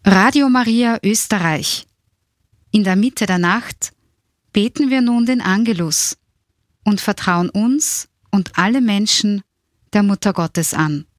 Radio Maria Österreich. In der Mitte der Nacht beten wir nun den Angelus und vertrauen uns und alle Menschen der Mutter Gottes an.